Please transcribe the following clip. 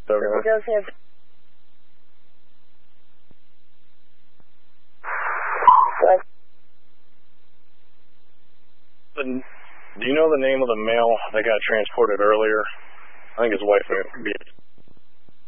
It does have... Do you know the name of the male that got transported earlier? I think his wife may be